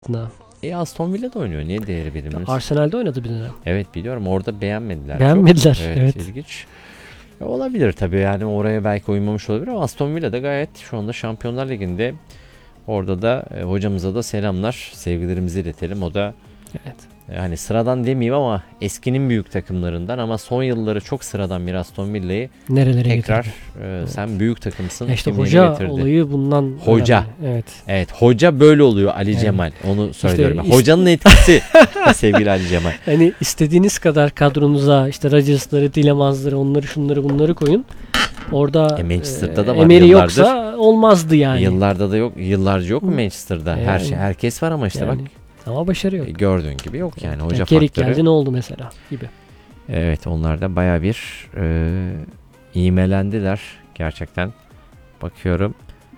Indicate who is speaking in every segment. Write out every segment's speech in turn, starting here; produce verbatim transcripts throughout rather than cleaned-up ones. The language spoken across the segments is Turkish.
Speaker 1: E Aston Villa'da oynuyor. Niye değeri bilinmez?
Speaker 2: Arsenal'de oynadı bir dönem.
Speaker 1: Evet biliyorum. Orada beğenmediler.
Speaker 2: Beğenmediler.
Speaker 1: Çok. Evet,
Speaker 2: evet.
Speaker 1: ilginç. E, olabilir tabii yani oraya belki uymamış olabilir ama Aston Villa'da gayet şu anda Şampiyonlar Ligi'nde. Orada da e, hocamıza da selamlar. Sevgilerimizi iletelim. O da
Speaker 2: Evet.
Speaker 1: hani sıradan demeyeyim ama eskinin büyük takımlarından ama son yılları çok sıradan bir Aston Villa'yı
Speaker 2: nerelere
Speaker 1: tekrar
Speaker 2: getirdi?
Speaker 1: e,
Speaker 2: Evet.
Speaker 1: sen büyük takımsın.
Speaker 2: Ya işte
Speaker 1: kimliğini
Speaker 2: hoca
Speaker 1: getirdi.
Speaker 2: olayı bundan
Speaker 1: Hoca.
Speaker 2: önemli. Evet.
Speaker 1: Evet hoca böyle oluyor Ali
Speaker 2: Evet.
Speaker 1: Cemal. Onu söylüyorum.
Speaker 2: İşte
Speaker 1: ben. Hocanın etkisi sevgili Ali Cemal.
Speaker 2: Hani istediğiniz kadar kadronuza işte Rodgers'ları, Tillemans'ları, onları şunları bunları koyun. Orada
Speaker 1: E, Manchester'da da var
Speaker 2: Emery
Speaker 1: yıllardır.
Speaker 2: yoksa olmazdı yani.
Speaker 1: Yıllarda da yok. Yıllarca yok mu
Speaker 2: Hı.
Speaker 1: Manchester'da?
Speaker 2: Yani.
Speaker 1: Her şey herkes var ama işte
Speaker 2: Yani.
Speaker 1: bak.
Speaker 2: Ama başarı yok.
Speaker 1: E, gördüğün gibi yok yani hoca
Speaker 2: yani Kerik
Speaker 1: faktörü.
Speaker 2: geldi ne oldu mesela gibi.
Speaker 1: Evet onlar da baya bir e, iğmelendiler gerçekten. Bakıyorum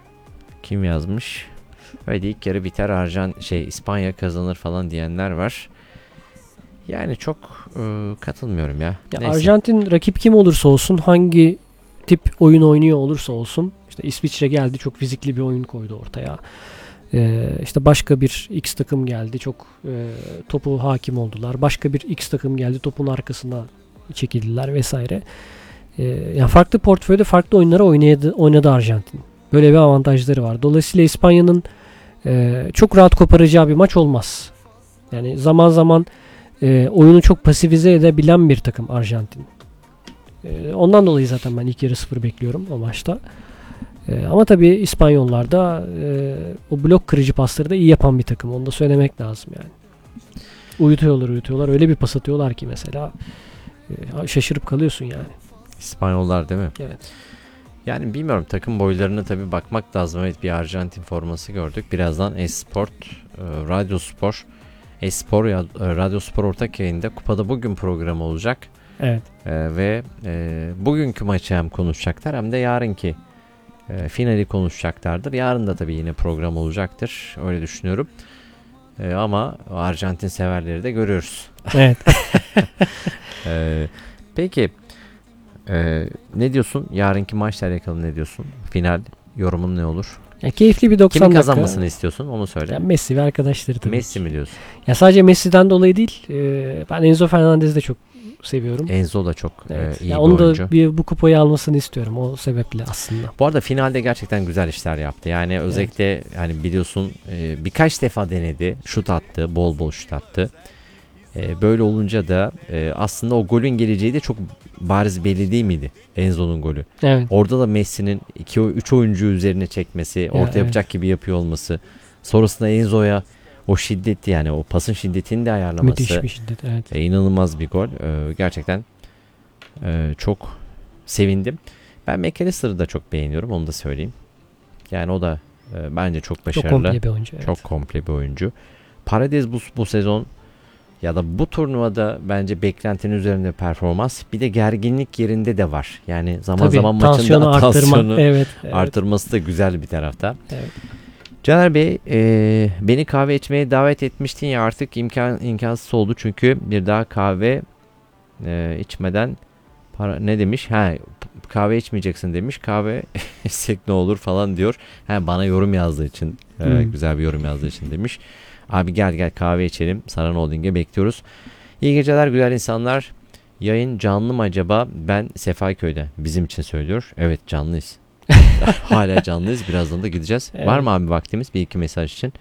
Speaker 1: kim yazmış? Öyle ilk yarı biter Arjan şey İspanya kazanır falan diyenler var. Yani çok e, katılmıyorum ya.
Speaker 2: ya
Speaker 1: Neyse.
Speaker 2: Arjantin rakip kim olursa olsun, hangi tip oyun oynuyor olursa olsun, işte İsviçre geldi çok fizikli bir oyun koydu ortaya. Ee, işte başka bir X takım geldi çok e, topu hakim oldular. Başka bir X takım geldi topun arkasına çekildiler vesaire. Ee, yani farklı portföyde farklı oyunları oynadı, oynadı Arjantin. Böyle bir avantajları var. Dolayısıyla İspanya'nın e, çok rahat koparacağı bir maç olmaz. Yani zaman zaman e, oyunu çok pasifize edebilen bir takım Arjantin. E, ondan dolayı zaten ben ilk yarı sıfır bekliyorum o maçta. E, ama tabii İspanyollar da e, o blok kırıcı pasları da iyi yapan bir takım. Onu da söylemek lazım yani. Uyutuyorlar uyutuyorlar. Öyle bir pas atıyorlar ki mesela e, şaşırıp kalıyorsun yani.
Speaker 1: İspanyollar değil mi?
Speaker 2: Evet.
Speaker 1: Yani bilmiyorum takım boylarına tabii bakmak lazım. Evet bir Arjantin forması gördük. Birazdan Esport, e, Radyo Spor, Espor ya e, Radyo Spor ortak yayında Kupada Bugün programı olacak.
Speaker 2: Evet.
Speaker 1: E, ve e, bugünkü maçı hem konuşacaklar hem de yarınki e, finali konuşacaklardır. Yarın da tabii yine program olacaktır. Öyle düşünüyorum. E, ama Arjantin severleri de görüyoruz.
Speaker 2: Evet.
Speaker 1: e, peki e, ne diyorsun? Yarınki maçla alakalı ne diyorsun? Final yorumun ne olur?
Speaker 2: Ya keyifli bir doksan
Speaker 1: Kimin
Speaker 2: dakika.
Speaker 1: kazanmasını istiyorsun? Onu söyle.
Speaker 2: Ya Messi ve arkadaşları tabii.
Speaker 1: Messi mi diyorsun?
Speaker 2: Ya sadece Messi'den dolayı değil. E, ben Enzo Fernandez'i de çok seviyorum.
Speaker 1: Enzo da çok
Speaker 2: Evet.
Speaker 1: e, iyi
Speaker 2: ya
Speaker 1: bir
Speaker 2: onu
Speaker 1: oyuncu.
Speaker 2: da bir bu kupayı almasını istiyorum o sebeple aslında.
Speaker 1: Bu arada finalde gerçekten güzel işler yaptı. Yani özellikle evet. Yani biliyorsun e, birkaç defa denedi. Şut attı. Bol bol şut attı. E, böyle olunca da e, aslında o golün geleceği de çok bariz belli değil miydi? Enzo'nun golü.
Speaker 2: Evet.
Speaker 1: Orada da Messi'nin iki üç oyuncu üzerine çekmesi, orta
Speaker 2: evet.
Speaker 1: yapacak gibi yapıyor olması. Sonrasında Enzo'ya o şiddeti yani o pasın şiddetini de ayarlaması.
Speaker 2: Müthiş bir şiddet evet.
Speaker 1: E, inanılmaz bir gol. E, gerçekten e, çok sevindim. Ben McAllister'ı da çok beğeniyorum onu da söyleyeyim. Yani o da e, bence çok başarılı.
Speaker 2: Çok komple bir oyuncu. Evet.
Speaker 1: Çok komple bir oyuncu. Paredes bu, bu sezon ya da bu turnuvada bence beklentinin üzerinde performans. Bir de gerginlik yerinde de var. Yani zaman
Speaker 2: Tabii,
Speaker 1: zaman maçın da
Speaker 2: arttırma.
Speaker 1: tansiyonu
Speaker 2: evet, evet.
Speaker 1: artırması da güzel bir tarafta.
Speaker 2: Evet.
Speaker 1: Caner Bey e, beni kahve içmeye davet etmiştin ya artık imkan imkansız oldu. Çünkü bir daha kahve e, içmeden para, ne demiş? Ha kahve içmeyeceksin demiş. Kahve içsek ne olur falan diyor. Ha, bana yorum yazdığı için e, hmm. güzel bir yorum yazdığı için demiş. Abi gel gel kahve içelim. Saran Holding'e bekliyoruz. İyi geceler güzel insanlar. Yayın canlı mı acaba? Ben Sefaköy'de. Bizim için söylüyor. Evet canlıyız. Hala canlıyız. Birazdan da gideceğiz. Evet. Var mı abi vaktimiz? Bir iki mesaj için.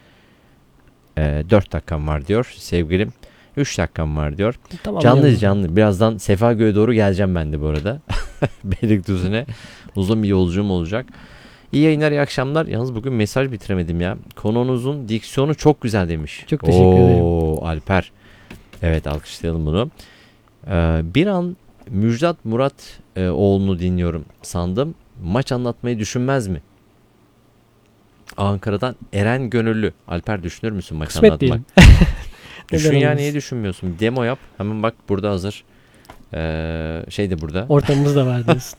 Speaker 1: E, dört dakikam var diyor. Sevgilim. üç dakikam var diyor. Tamam, canlıyız canlı. Birazdan Sefaköy'e doğru geleceğim ben de bu arada. Beylikdüzü'ne. Uzun bir yolculuğum olacak. İyi yayınlar, iyi akşamlar. Yalnız bugün mesaj bitiremedim ya. Konunuzun diksiyonu çok güzel demiş.
Speaker 2: Çok teşekkür Oo, ederim.
Speaker 1: Alper. Evet alkışlayalım bunu. Ee, bir an Müjdat Murat e, oğlunu dinliyorum sandım. Maç anlatmayı düşünmez mi? Ankara'dan Eren Gönüllü. Alper düşünür müsün maç
Speaker 2: Kısmet
Speaker 1: anlatmak? Düşün ya niye düşünmüyorsun? Demo yap. Hemen bak burada hazır. Ee, şey de burada.
Speaker 2: Ortamımız da var diyorsun.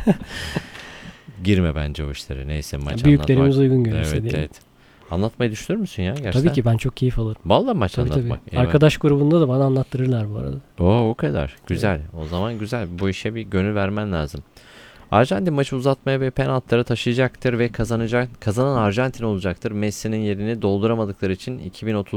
Speaker 1: Girme bence o işlere. Neyse maç
Speaker 2: büyüklerimiz
Speaker 1: anlatmak.
Speaker 2: uygun görürse
Speaker 1: evet, evet. Anlatmayı düşünür müsün ya gerçekten?
Speaker 2: Tabii ki ben çok keyif alırım.
Speaker 1: Vallahi maç
Speaker 2: tabii,
Speaker 1: anlatmak.
Speaker 2: Tabii. Arkadaş grubunda da bana anlattırırlar bu arada.
Speaker 1: Oo, o kadar. Güzel. Evet. O zaman güzel. Bu işe bir gönül vermen lazım. Arjantin maçı uzatmaya ve penaltılara taşıyacaktır ve kazanacak kazanan Arjantin olacaktır. Messi'nin yerini dolduramadıkları için iki bin otuz